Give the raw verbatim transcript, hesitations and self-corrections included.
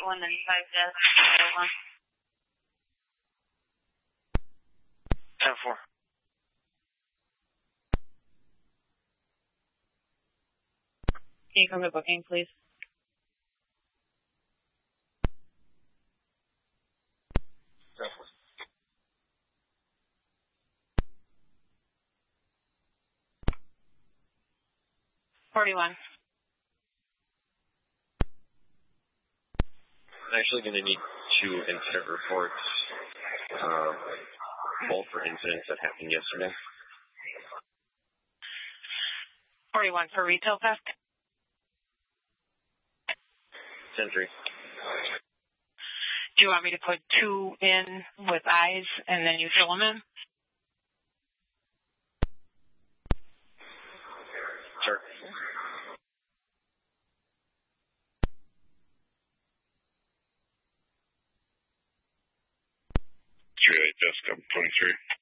one ninety-five dash one. ten four. Can you come to booking, please? forty-one. I'm actually going to need two incident reports, um, both for incidents that happened yesterday. forty-one for retail theft. Sentry. Do you want me to put two in with eyes and then you fill them in? Sure. Juliet, desk up twenty-three.